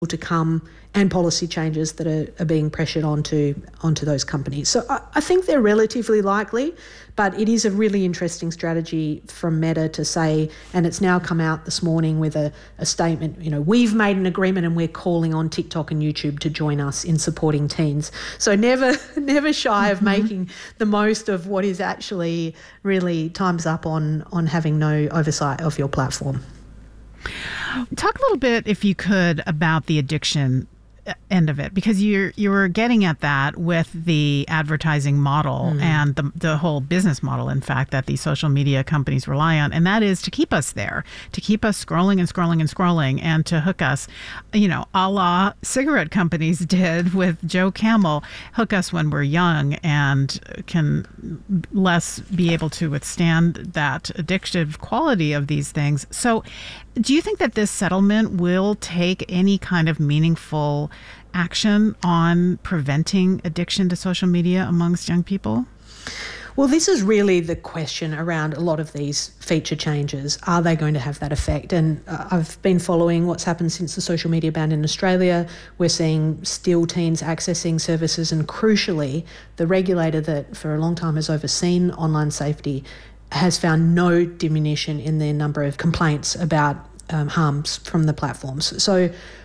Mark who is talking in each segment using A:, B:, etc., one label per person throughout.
A: to come and policy changes that are being pressured onto those companies. So I think they're relatively likely, but it is a really interesting strategy from Meta to say, and it's now come out this morning with a statement, we've made an agreement and we're calling on TikTok and YouTube to join us in supporting teens. So never shy of making the most of what is actually really time's up on having no oversight of your platform.
B: Talk a little bit, if you could, about the addiction end of it, because you were getting at that with the advertising model and the whole business model, in fact, that these social media companies rely on, and that is to keep us there, to keep us scrolling and scrolling and scrolling, and to hook us, a la cigarette companies did with Joe Camel, hook us when we're young and can less be able to withstand that addictive quality of these things. So do you think that this settlement will take any kind of meaningful action on preventing addiction to social media amongst young people?
A: Well, this is really the question around a lot of these feature changes. Are they going to have that effect? And I've been following what's happened since the social media ban in Australia. We're seeing still teens accessing services, and crucially, the regulator that for a long time has overseen online safety has found no diminution in their number of complaints about harms from the platforms. So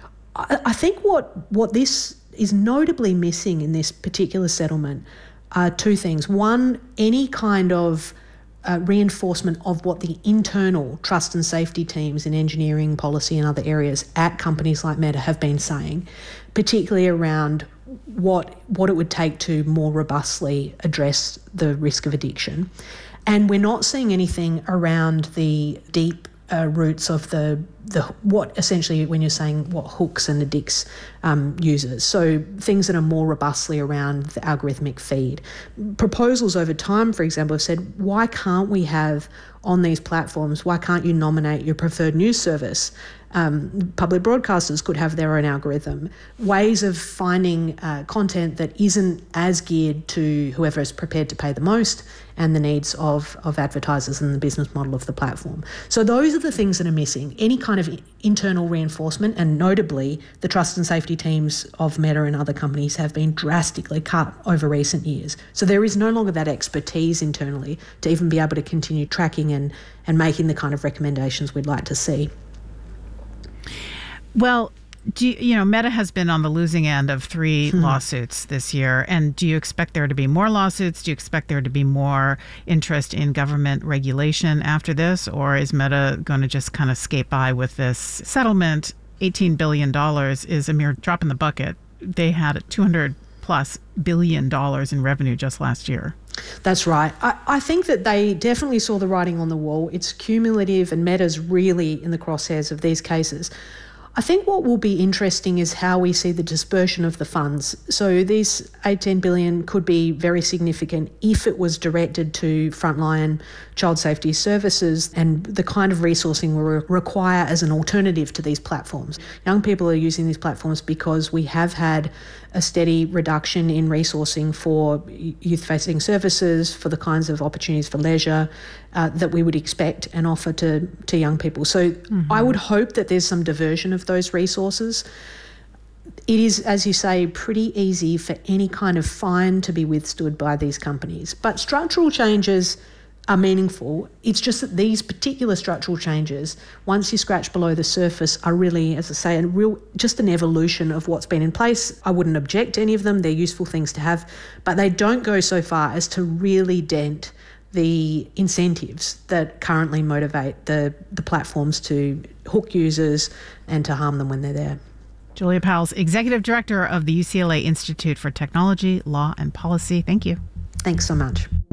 A: I think what this is notably missing in this particular settlement are two things. One, any kind of reinforcement of what the internal trust and safety teams in engineering, policy and other areas at companies like Meta have been saying, particularly around what it would take to more robustly address the risk of addiction. And we're not seeing anything around the deep roots of the what essentially, when you're saying what hooks and addicts users. So things that are more robustly around the algorithmic feed. Proposals over time, for example, have said, why can't we have on these platforms, why can't you nominate your preferred news service? Public broadcasters could have their own algorithm. Ways of finding content that isn't as geared to whoever is prepared to pay the most and the needs of advertisers and the business model of the platform. So those are the things that are missing. Any kind of internal reinforcement, and notably the trust and safety teams of Meta and other companies have been drastically cut over recent years. So there is no longer that expertise internally to even be able to continue tracking and making the kind of recommendations we'd like to see.
B: Well, Meta has been on the losing end of 3 lawsuits this year. And do you expect there to be more lawsuits? Do you expect there to be more interest in government regulation after this? Or is Meta going to just kind of skate by with this settlement? $18 billion is a mere drop in the bucket. They had $200+ billion in revenue just last year.
A: That's right. I think that they definitely saw the writing on the wall. It's cumulative, and Meta's really in the crosshairs of these cases. I think what will be interesting is how we see the dispersion of the funds. So these $18 billion could be very significant if it was directed to frontline child safety services and the kind of resourcing we require as an alternative to these platforms. Young people are using these platforms because we have had a steady reduction in resourcing for youth-facing services, for the kinds of opportunities for leisure that we would expect and offer to young people. So I would hope that there's some diversion of those resources. It is, as you say, pretty easy for any kind of fine to be withstood by these companies. But structural changes are meaningful. It's just that these particular structural changes, once you scratch below the surface, are really, as I say, just an evolution of what's been in place. I wouldn't object to any of them. They're useful things to have, but they don't go so far as to really dent the incentives that currently motivate the platforms to hook users and to harm them when they're there.
B: Julia Powell's Executive Director of the UCLA Institute for Technology, Law and Policy. Thank you.
A: Thanks so much.